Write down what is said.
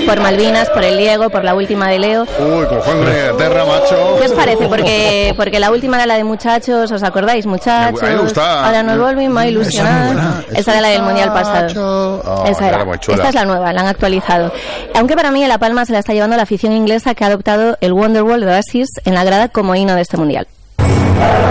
por Malvinas, por el Diego, por la última de Leo. Uy, como juego de Inglaterra, macho. ¿Qué os parece? Porque la última era la de muchachos, ¿os acordáis? Muchachos. A mí me gustaba. Ahora nos volvimos a ilusionar. Esa era la del Mundial pasado. Esa era. Esta es la nueva, la han actualizado. Aunque para mí la palma se la está llevando la afición inglesa, que ha adoptado el Wonderwall de Oasis en la grada como himno de este Mundial.